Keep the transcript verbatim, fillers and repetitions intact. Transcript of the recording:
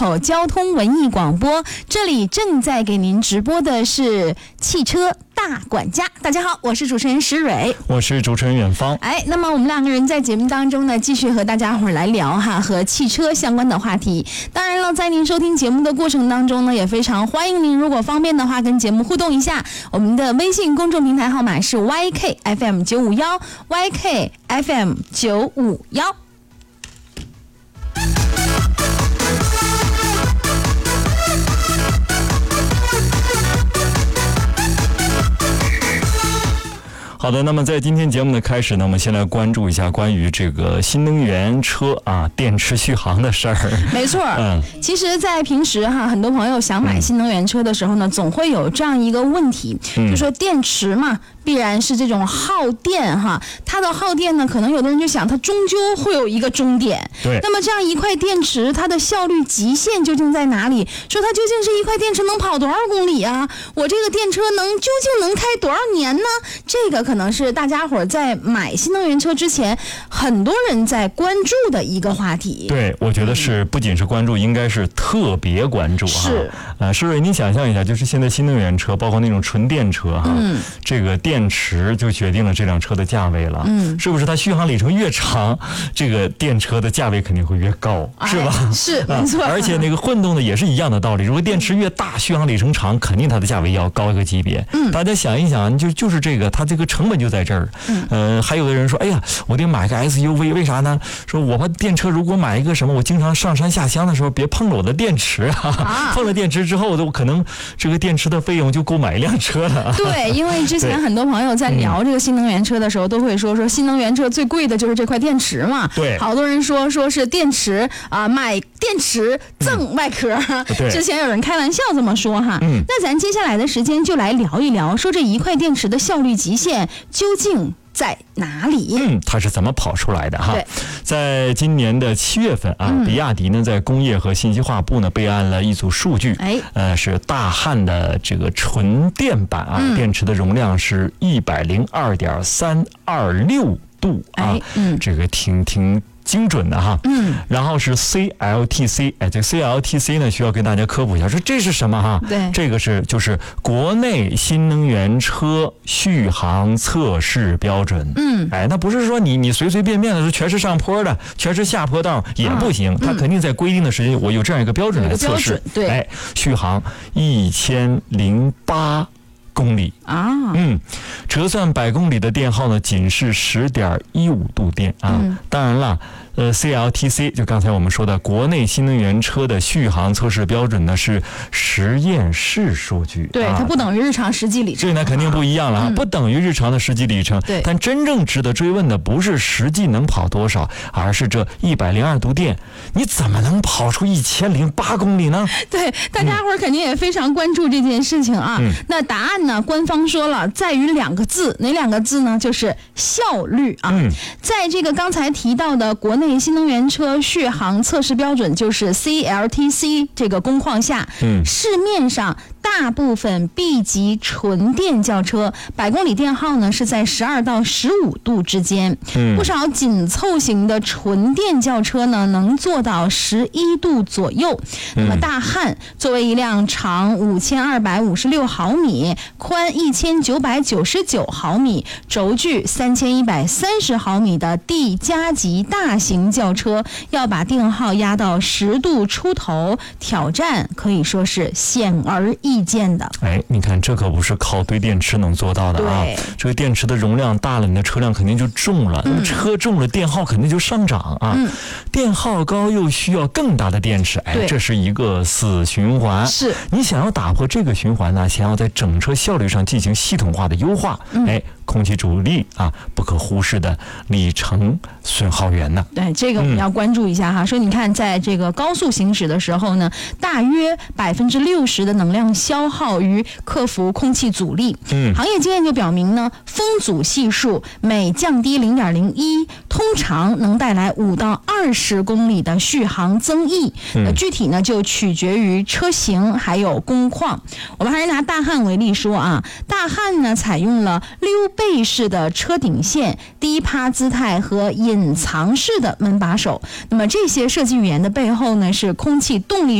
口交通文艺广播，这里正在给您直播的是汽车大管家。大家好，我是主持人石蕊， 我是主持人远方。 哎，那么我们两个人在节目当中呢，继续和大家伙儿来聊哈和汽车相关的话题。当然了，在您收听节目的过程当中呢，也非常欢迎您，如果方便的话，跟节目互动一下。我们的微信公众平台号码是 Y K F M 九五一 Y K F M 九五一。 好的，那么在今天节目的开始呢，我们先来关注一下关于这个新能源车啊电池续航的事儿。 没错，嗯，其实，在平时哈，很多朋友想买新能源车的时候呢，嗯、总会有这样一个问题，嗯、就说电池嘛。必然是这种耗电哈，它的耗电呢，可能有的人就想，它终究会有一个终点。 对。 那么这样一块电池，它的效率极限究竟在哪里？说它究竟是一块电池能跑多少公里啊？我这个电车能究竟能开多少年呢？这个可能是大家伙在买新能源车之前，很多人在关注的一个话题。 对，我觉得是不仅是关注，应该是特别关注哈。 是。 呃，施蕊，你想象一下，就是现在新能源车，包括那种纯电车哈，嗯、这个电池就决定了这辆车的价位了，嗯，是不是？它续航里程越长，这个电车的价位肯定会越高，是吧？ 哎、是，没错、啊。 而且那个混动的也是一样的道理，如果电池越大，续航里程长，肯定它的价位要高一个级别。嗯，大家想一想，就就是这个，它这个成本就在这儿。嗯，呃，还有的人说，哎呀，我得买个 S U V， 为啥呢？说我把电车如果买一个什么，我经常上山下乡的时候，别碰了我的电池啊！啊碰了电池之后，我可能这个电池的费用就够买一辆车了。 对，因为之前很多朋友在聊这个新能源车的时候，都会说说新能源车最贵的就是这块电池嘛。 对， 好多人说说是电池啊、呃，买电池赠外壳。嗯、之前有人开玩笑这么说哈。嗯，那咱接下来的时间就来聊一聊，说这一块电池的效率极限究竟在哪里？ 嗯，它是怎么跑出来的哈？在今年的七月份啊，嗯、比亚迪呢在工业和信息化部呢备案了一组数据，哎，呃，是大汉的这个纯电版啊，嗯、电池的容量是一百零二点三二六度啊，哎嗯、这个挺挺。精准的哈，嗯，然后是 C L T C， 哎，这个 C L T C 呢需要跟大家科普一下，说这是什么哈？ 对， 这个是就是国内新能源车续航测试标准，嗯，哎，那不是说你你随随便便的说全是上坡的，全是下坡道也不行，啊嗯、它肯定在规定的时间，我有这样一个标准来测试， 对， 哎，续航一千零八公里啊，嗯，折算百公里的电耗呢，仅是十点一五度电啊。嗯、当然了，呃 ，C L T C 就刚才我们说的国内新能源车的续航测试标准呢是实验室数据， 对，啊、它不等于日常实际里程， 这那肯定不一样了啊，嗯、不等于日常的实际里程。 对， 但真正值得追问的不是实际能跑多少，而是这一百零二度电，你怎么能跑出一千零八公里呢？ 对，大家伙儿肯定也非常关注这件事情啊。嗯、那答案呢？官方说了，在于两个字，哪两个字呢？就是效率啊。嗯、在这个刚才提到的国内新能源车续航测试标准，就是 C L T C 这个工况下，嗯、市面上大部分 B 级纯电轿车百公里电耗呢是在十二到十五度之间，嗯、不少紧凑型的纯电轿车呢能做到十一度左右。嗯、那么大汉作为一辆长五千二百五十六毫米、宽一千九百九十九毫米、轴距三千一百三十毫米的 D 加级大型轿车，要把电耗压到十度出头，挑战可以说是显而易见的。 哎，你看这可不是靠堆电池能做到的啊！这个电池的容量大了，你的车辆肯定就重了，那么、嗯、车重了，电耗肯定就上涨啊！嗯、电耗高又需要更大的电池，哎，这是一个死循环。 是你想要打破这个循环呢，想要在整车效率上进行系统化的优化，嗯、哎。空气阻力啊，不可忽视的里程损耗源呢。 对，这个我们要关注一下哈。嗯、说你看，在这个高速行驶的时候呢，大约百分之六十的能量消耗于克服空气阻力。嗯，行业经验就表明呢，风阻系数每降低零点零一，通常能带来五到二十公里的续航增益。嗯、呃，具体呢就取决于车型还有工况。我们还是拿大汉为例说啊，大汉呢采用了溜背式的车顶线、低趴姿态和隐藏式的门把手。那么这些设计语言的背后呢，是空气动力